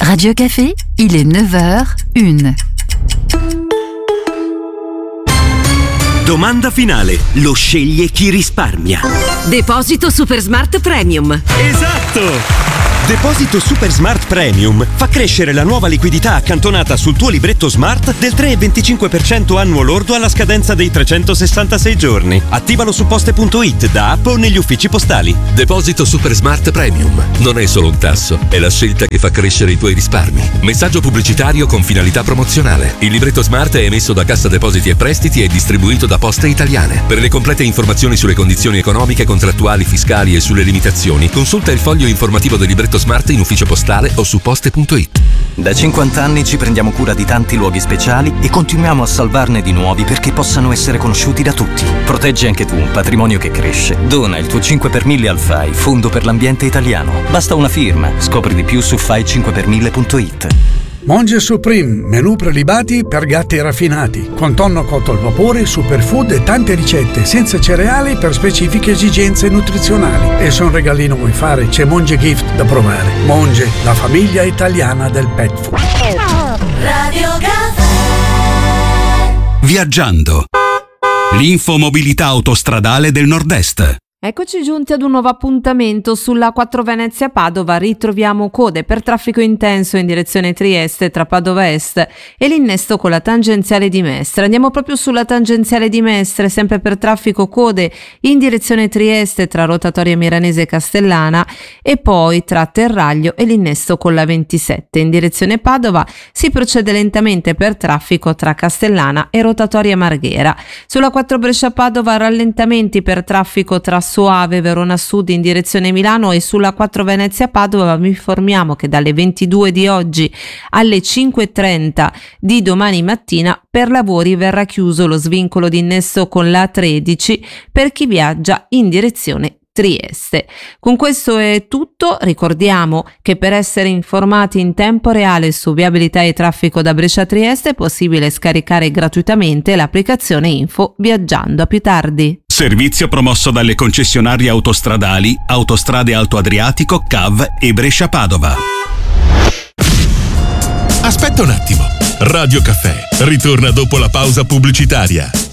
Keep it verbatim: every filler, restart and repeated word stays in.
Radio Café, il est neuf heures une. Domanda finale, lo sceglie chi risparmia. Deposito Super Smart Premium. Esatto! Deposito Super Smart Premium fa crescere la nuova liquidità accantonata sul tuo libretto Smart del tre virgola venticinque per cento annuo lordo alla scadenza dei trecentosessantasei giorni. Attivalo su poste punto it, da app o negli uffici postali. Deposito Super Smart Premium. Non è solo un tasso, è la scelta che fa crescere i tuoi risparmi. Messaggio pubblicitario con finalità promozionale. Il libretto Smart è emesso da Cassa Depositi e Prestiti e distribuito da Poste Italiane. Per le complete informazioni sulle condizioni economiche, contrattuali, fiscali e sulle limitazioni, consulta il foglio informativo del libretto Smart in ufficio postale o su poste punto it. Da cinquanta anni ci prendiamo cura di tanti luoghi speciali e continuiamo a salvarne di nuovi perché possano essere conosciuti da tutti. Proteggi anche tu un patrimonio che cresce. Dona il tuo cinque per mille al F A I, Fondo per l'Ambiente Italiano. Basta una firma. Scopri di più su fai cinque per mille punto it. Monge Supreme, menù prelibati per gatti raffinati, con tonno cotto al vapore, superfood e tante ricette, senza cereali per specifiche esigenze nutrizionali. E se un regalino vuoi fare, c'è Monge Gift da provare. Monge, la famiglia italiana del pet food. Radio Caffè. Viaggiando. L'infomobilità autostradale del Nord-Est. Eccoci giunti ad un nuovo appuntamento sulla quattro Venezia Padova. Ritroviamo code per traffico intenso in direzione Trieste tra Padova Est e l'innesto con la tangenziale di Mestre. Andiamo proprio sulla tangenziale di Mestre, sempre per traffico code in direzione Trieste tra Rotatoria Miranese e Castellana e poi tra Terraglio e l'innesto con la ventisette. In direzione Padova si procede lentamente per traffico tra Castellana e Rotatoria Marghera. Sulla quattro Brescia Padova rallentamenti per traffico tra Soave, Verona Sud in direzione Milano e sulla quattro Venezia Padova vi informiamo che dalle ventidue di oggi alle cinque e trenta di domani mattina per lavori verrà chiuso lo svincolo di innesto con la tredici per chi viaggia in direzione Trieste. Con questo è tutto, ricordiamo che per essere informati in tempo reale su viabilità e traffico da Brescia a Trieste è possibile scaricare gratuitamente l'applicazione Info Viaggiando. A più tardi. Servizio promosso dalle concessionarie autostradali Autostrade Alto Adriatico, C A V e Brescia Padova. Aspetta un attimo. Radio Caffè ritorna dopo la pausa pubblicitaria.